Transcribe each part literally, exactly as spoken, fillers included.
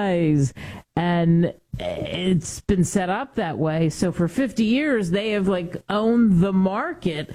eyes. And it's been set up that way. So for fifty years, they have like owned the market.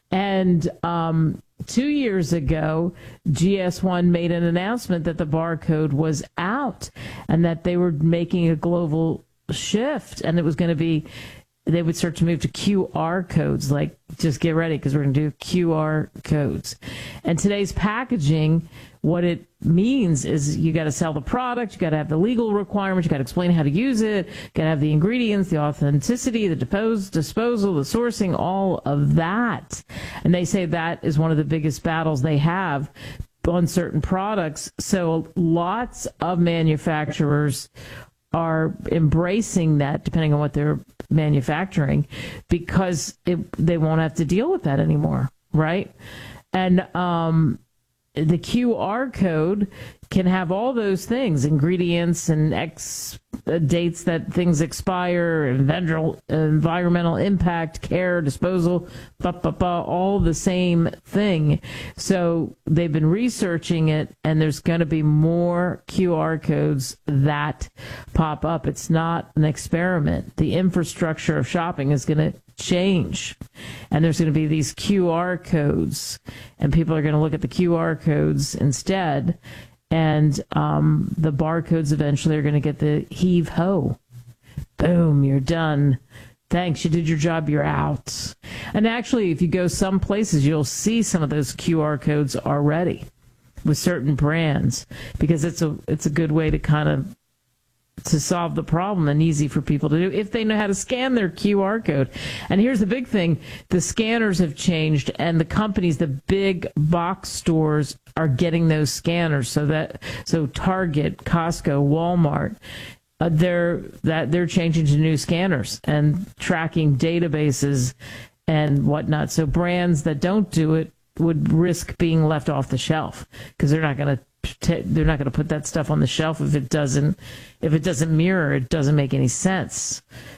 And um, two years ago, G S one made an announcement that the barcode was out and that they were making a global shift. And it was going to be, they would start to move to Q R codes, like just get ready because we're going to do Q R codes. And today's packaging, what it means is you got to sell the product, you got to have the legal requirements, you got to explain how to use it, you got to have the ingredients, the authenticity, the depose, disposal, the sourcing, all of that. And they say that is one of the biggest battles they have on certain products. So lots of manufacturers are embracing that, depending on what they're manufacturing, because it, they won't have to deal with that anymore, right? And um, the Q R code can have all those things, ingredients and ex uh, dates that things expire, environmental, environmental impact, care, disposal, blah, blah, blah, all the same thing. So they've been researching it, and there's going to be more Q R codes that pop up. It's not an experiment. The infrastructure of shopping is going to change, and there's going to be these Q R codes, and people are going to look at the Q R codes instead, and um, the barcodes eventually are going to get the heave ho. Boom, you're done. Thanks, you did your job, you're out. And actually, if you go some places, you'll see some of those Q R codes already with certain brands, because it's a it's a good way to kind of to solve the problem and easy for people to do if they know how to scan their Q R code. And here's the big thing. The scanners have changed, and the companies, the big box stores, are getting those scanners. So that so Target, Costco, Walmart, uh, they're that they're changing to new scanners and tracking databases and whatnot. So brands that don't do it would risk being left off the shelf, because they're not going to they're not going to put that stuff on the shelf if it doesn't if it doesn't mirror, it doesn't make any sense.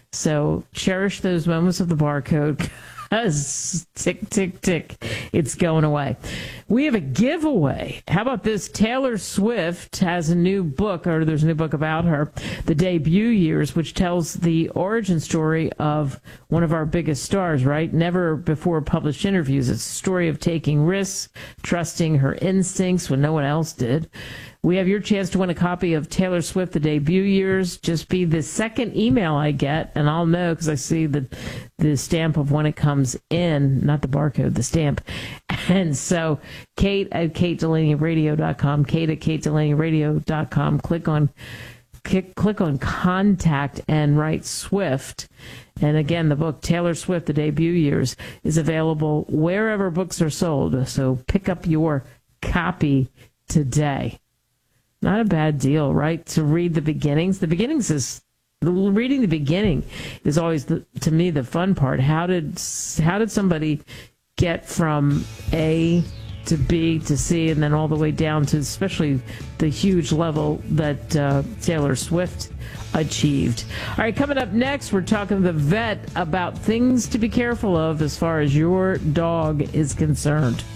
So cherish those moments of the barcode, because tick, tick, tick, it's going away. We have a giveaway. How about this? Taylor Swift has a new book, or there's a new book about her, The Debut Years, which tells the origin story of one of our biggest stars, right? Never before published interviews. It's a story of taking risks, trusting her instincts when no one else did. We have your chance to win a copy of Taylor Swift, The Debut Years. Just be the second email I get, and I'll know because I see the the stamp of when it comes in, not the barcode, the stamp. And so Kate at kate delaney radio dot com, Kate at kate delaney radio dot com. Click on click, click on Contact and write Swift. And again, the book Taylor Swift, The Debut Years is available wherever books are sold. So pick up your copy today. Not a bad deal, right? To read the beginnings. The beginnings is reading the beginning is always the, to me, the fun part. How did how did somebody get from A to B to C, and then all the way down to especially the huge level that uh, Taylor Swift achieved? All right, coming up next, we're talking to the vet about things to be careful of as far as your dog is concerned.